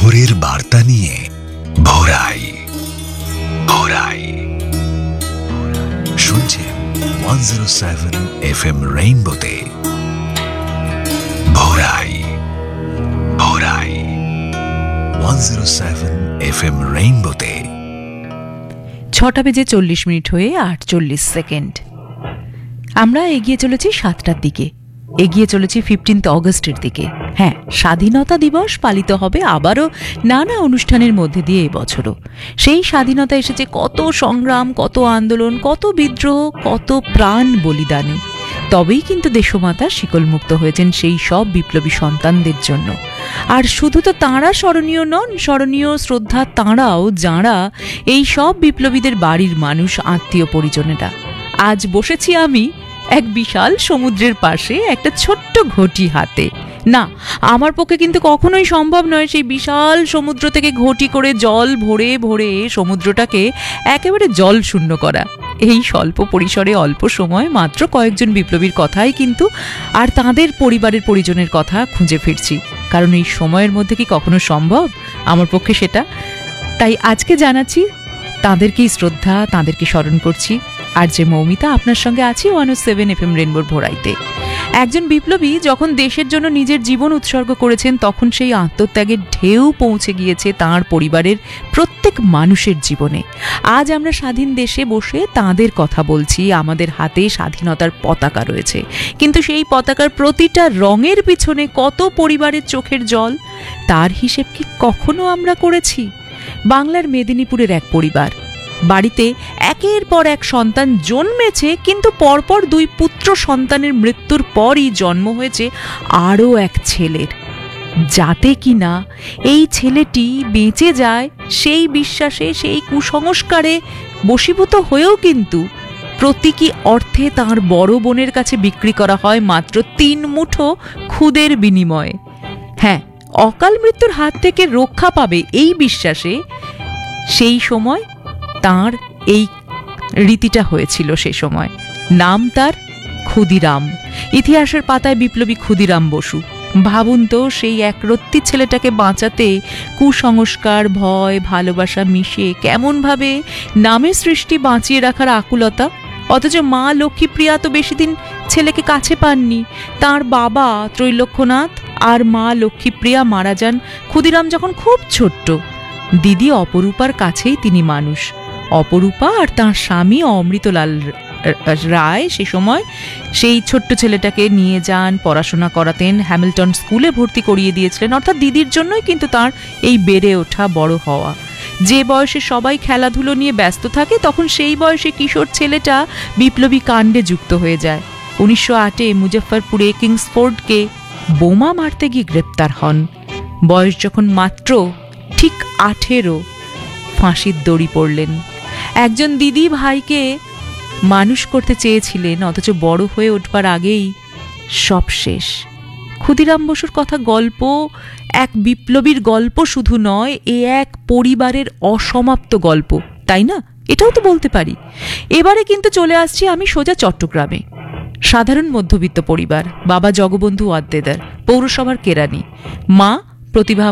ভোরের বার্তা নিয়ে ভোরাই ভোরাই শুনছেন 107 FM রেইনবোতে ভোরাই ভোরাই 107 FM রেইনবোতে 6:40 হয়ে 48 সেকেন্ড। আমরা এগিয়ে চলেছি 7টার দিকে, এগিয়ে চলেছি 15 অগস্টের দিকে। হ্যাঁ, স্বাধীনতা দিবস পালিত হবে আবারও নানা অনুষ্ঠানের মধ্যে দিয়ে এবছরও। সেই স্বাধীনতা এসেছে কত সংগ্রাম, কত আন্দোলন, কত বিদ্রোহ, কত প্রাণ বলিদানে। তবেই কিন্তু দেশমাতা শিকলমুক্ত হয়েছেন সেই সব বিপ্লবী সন্তানদের জন্য। আর শুধু তো তাঁরা স্মরণীয় নন, স্মরণীয় শ্রদ্ধা তাঁরাও যাঁরা এই সব বিপ্লবীদের বাড়ির মানুষ, আত্মীয় পরিজনেরা। আজ বসেছি আমি এক বিশাল সমুদ্রের পাশে একটা ছোট্ট ঘটি হাতে। না, আমার পক্ষে কিন্তু কখনোই সম্ভব নয় সেই বিশাল সমুদ্র থেকে ঘটি করে জল ভরে ভরে সমুদ্রটাকে একেবারে জল শূন্য করা। এই স্বল্প পরিসরে অল্প সময় মাত্র কয়েকজন বিপ্লবীর কথাই কিন্তু আর তাঁদের পরিবারের পরিজনের কথা খুঁজে ফিরছি। কারণ এই সময়ের মধ্যে কি কখনো সম্ভব আমার পক্ষে সেটা? তাই আজকে জানাচ্ছি তাঁদেরকেই শ্রদ্ধা, তাঁদেরকে স্মরণ করছি। আর যে মৌমিতা আপনার সঙ্গে আছি 107 FM রেইনবোর ভোরাইতে। একজন বিপ্লবী যখন দেশের জন্য নিজের জীবন উৎসর্গ করেছেন, তখন সেই আত্মত্যাগের ঢেউ পৌঁছে গিয়েছে তাঁর পরিবারের প্রত্যেক মানুষের জীবনে। আজ আমরা স্বাধীন দেশে বসে তাঁদের কথা বলছি। আমাদের হাতে স্বাধীনতার পতাকা রয়েছে, কিন্তু সেই পতাকার প্রতিটা রঙের পিছনে কত পরিবারের চোখের জল, তার হিসেব কি কখনো আমরা করেছি? বাংলার মেদিনীপুরের এক পরিবার, বাড়িতে একের পর এক সন্তান জন্মেছে, কিন্তু পরপর দুই পুত্র সন্তানের মৃত্যুর পরই জন্ম হয়েছে আরও এক ছেলের, যাতে কিনা এই ছেলেটি বেঁচে যায় সেই বিশ্বাসে, সেই কুসংস্কারে বশীভূত হয়েও কিন্তু প্রতীকী অর্থে তার বড় বোনের কাছে বিক্রি করা হয় মাত্র 3 মুঠো খুদের বিনিময়ে। হ্যাঁ, অকাল মৃত্যুর হাত থেকে রক্ষা পাবে এই বিশ্বাসে সেই সময় তাঁর এই রীতিটা হয়েছিল। সে সময় নাম তার ক্ষুদিরাম। ইতিহাসের পাতায় বিপ্লবী ক্ষুদিরাম বসু। ভাবুন তো, সেই একরত্তি ছেলেটাকে বাঁচাতে কুসংস্কার, ভয়, ভালোবাসা মিশে কেমনভাবে নামের সৃষ্টি বাঁচিয়ে রাখার আকুলতা। অথচ মা লক্ষ্মীপ্রিয়া তো বেশি দিন ছেলেকে কাছে পাননি। তার বাবা ত্রৈলোক্যনাথ আর মা লক্ষ্মীপ্রিয়া মারা যান ক্ষুদিরাম যখন খুব ছোট্ট। দিদি অপরূপার কাছেই তিনি মানুষ। অপরূপা আর তাঁর স্বামী অমৃতলাল রায় সে সময় সেই ছোট্ট ছেলেটাকে নিয়ে যান, পড়াশোনা করাতেন, হ্যামিল্টন স্কুলে ভর্তি করিয়ে দিয়েছিলেন। অর্থাৎ দিদির জন্যই কিন্তু তার এই বেড়ে ওঠা, বড় হওয়া। যে বয়সে সবাই খেলাধুলো নিয়ে ব্যস্ত থাকে, তখন সেই বয়সে কিশোর ছেলেটা বিপ্লবী কাণ্ডে যুক্ত হয়ে যায়। 1908-এ মুজফ্ফরপুরে কিংসফোর্ডকে বোমা মারতে গিয়ে গ্রেপ্তার হন। বয়স যখন মাত্র ঠিক 18, ফাঁসির দড়ি পড়লেন। একজন দিদি ভাইকে মানুষ করতে চেয়েছিলেন, অথচ বড় হয়ে উঠবার আগেই সব শেষ। ক্ষুদিরাম বসুর কথা গল্প এক বিপ্লবীর গল্প শুধু নয়, এ এক পরিবারের অসমাপ্ত গল্প, তাই না? এটাও তো বলতে পারি। এবারে কিন্তু চলে আসছি আমি সোজা চট্টগ্রামে। সাধারণ মধ্যবিত্ত পরিবার, বাবা জগবন্ধু ওয়াদ্দেদার, পৌরসভার কেরানি, মা প্রতিভা